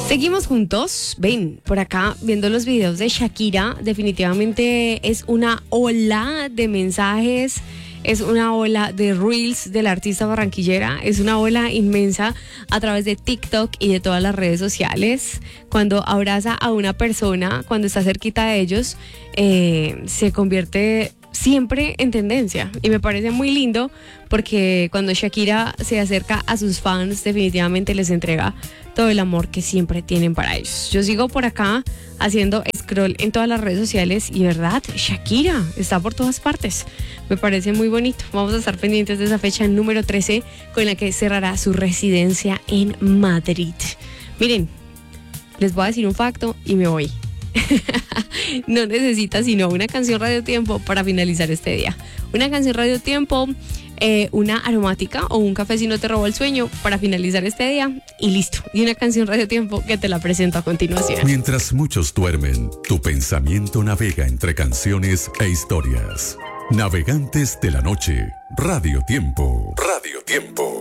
Seguimos juntos, ven, por acá viendo los videos de Shakira, definitivamente es una ola de mensajes, es una ola de reels de la artista barranquillera, es una ola inmensa a través de TikTok y de todas las redes sociales. Cuando abraza a una persona, cuando está cerquita de ellos, se convierte siempre en tendencia y me parece muy lindo porque cuando Shakira se acerca a sus fans definitivamente les entrega todo el amor que siempre tienen para ellos. Yo sigo por acá haciendo scroll en todas las redes sociales y verdad, Shakira está por todas partes. Me parece muy bonito. Vamos a estar pendientes de esa fecha número 13 con la que cerrará su residencia en Madrid. Miren, les voy a decir un facto y me voy. No necesita sino una canción Radio Tiempo para finalizar este día. Una canción Radio Tiempo, una aromática o un café si no te robó el sueño para finalizar este día y listo. Y una canción Radio Tiempo que te la presento a continuación. Mientras muchos duermen, tu pensamiento navega entre canciones e historias. Navegantes de la noche, Radio Tiempo. Radio Tiempo.